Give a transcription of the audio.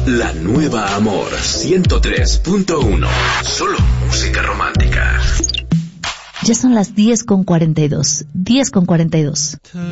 La nueva Amor 103.1. Solo música romántica. Ya son las 10:42. 10:42.